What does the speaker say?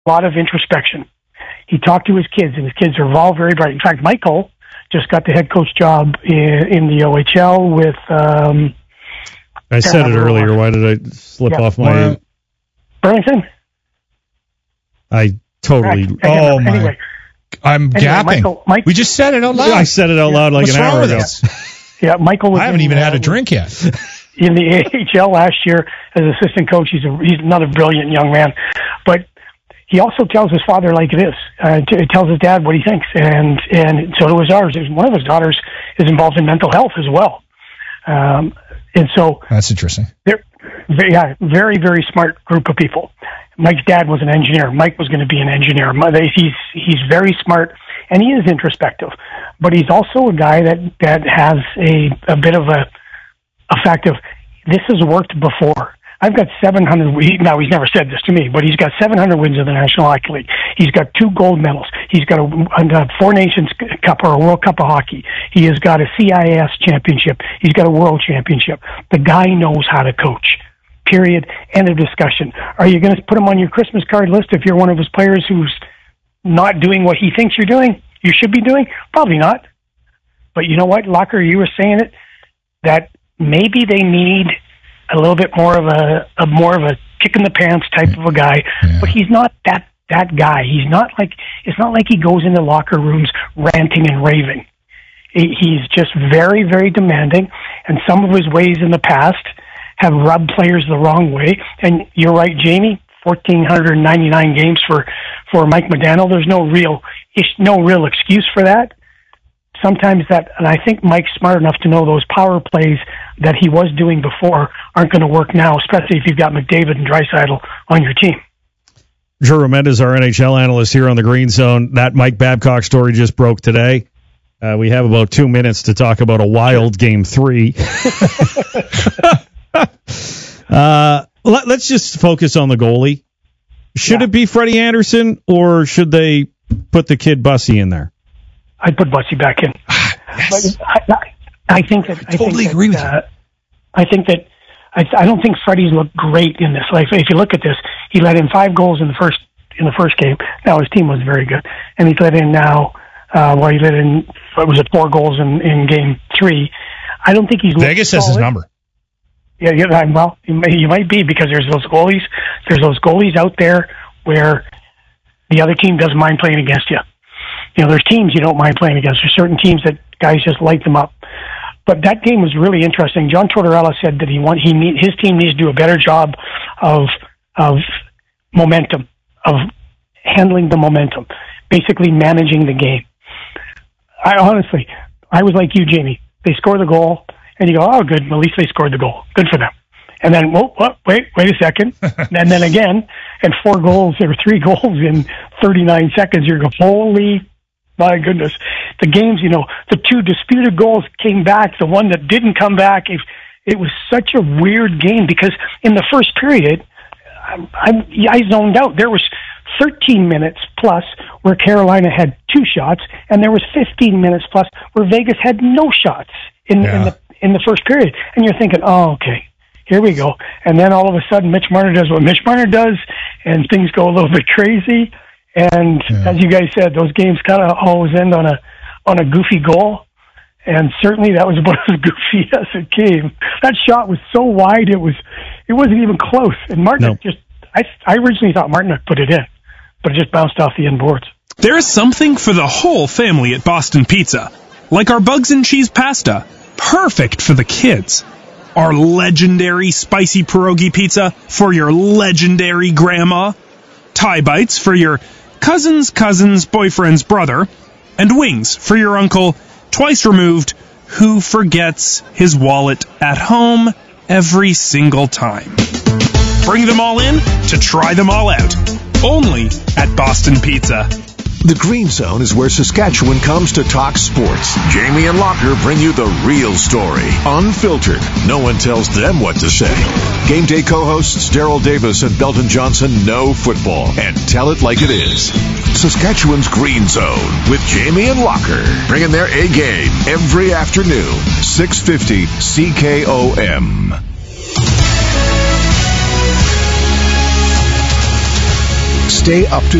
lot of introspection. He talked to his kids, and his kids are all very bright. In fact, Michael just got the head coach job in the OHL with... I said it earlier. Why did I slip off my... Burlington? I totally... Oh, my... Anyway, I'm gapping. We just said it out loud. I said it out loud like What's an hour ago. Yeah, Michael was... I haven't even had a drink yet. In the AHL last year as assistant coach. He's another brilliant young man. But he also tells his father like it is. Tells his dad what he thinks. And so do his daughters. One of his daughters is involved in mental health as well. And so... That's interesting. They're very, very smart group of people. Mike's dad was an engineer. Mike was going to be an engineer. He's very smart, and he is introspective. But he's also a guy that has a bit of a fact of, this has worked before. I've got 700. Now, he's never said this to me, but he's got 700 wins in the National Hockey League. He's got 2 gold medals. He's got a Four Nations Cup or a World Cup of Hockey. He has got a CIS championship. He's got a World Championship. The guy knows how to coach. Period. End of discussion. Are you going to put him on your Christmas card list if you're one of his players who's not doing what he thinks you should be doing? Probably not. But you know what, Locker, you were saying it, that maybe they need a little bit more of a kick in the pants type of a guy, but he's not that guy. He's not like, it's not like he goes into locker rooms ranting and raving. He's just very, very demanding, and some of his ways in the past have rubbed players the wrong way. And you're right, Jamie, 1,499 games for Mike Modano. There's no real excuse for that. Sometimes and I think Mike's smart enough to know those power plays that he was doing before aren't going to work now, especially if you've got McDavid and Draisaitl on your team. Drew Romenda is our NHL analyst here on the Green Zone. That Mike Babcock story just broke today. We have about 2 minutes to talk about a wild Game 3. Let's just focus on the goalie. Should it be Freddie Anderson, or should they put the kid Bussy in there? I'd put Bussy back in. Yes. I think that I totally agree with you. I think that I don't think Freddie's looked great in this. Like, if you look at this, he let in 5 goals in the first game. Now his team was very good, and he's let in now. He let in 4 goals in Game 3. I don't think he's Vegas has his number. Yeah, well, you might be, because there's those goalies out there where the other team doesn't mind playing against you. You know, there's teams you don't mind playing against. There's certain teams that guys just light them up. But that game was really interesting. John Tortorella said that his team needs to do a better job of momentum, of handling the momentum, basically managing the game. I was like you, Jamie. They score the goal, and you go, oh, good, well, at least they scored the goal. Good for them. And then, wait a second. And then again, and 4 goals, or 3 goals in 39 seconds, you're going, holy, my goodness. The games, the 2 disputed goals came back, the one that didn't come back. It was such a weird game, because in the first period, I zoned out. There was 13 minutes plus where Carolina had 2 shots, and there was 15 minutes plus where Vegas had no shots in the first period. And you're thinking, oh, okay, here we go. And then all of a sudden, Mitch Marner does what Mitch Marner does, and things go a little bit crazy. And as you guys said, those games kind of always end on a goofy goal. And certainly that was about as goofy as it came. That shot was so wide, it wasn't even close. And Martin I originally thought Martin put it in, but it just bounced off the end boards. There is something for the whole family at Boston Pizza, like our bugs and cheese pasta, perfect for the kids. Our legendary spicy pierogi pizza for your legendary grandma, Thai bites for your cousin's boyfriend's brother, and wings for your uncle, twice removed, who forgets his wallet at home every single time. Bring them all in to try them all out. Only at Boston Pizza. The Green Zone is where Saskatchewan comes to talk sports. Jamie and Locker bring you the real story, unfiltered. No one tells them what to say. Game day co-hosts Daryl Davis and Belton Johnson know football and tell it like it is. Saskatchewan's Green Zone with Jamie and Locker, bringing their A game every afternoon, 650 CKOM. Stay up to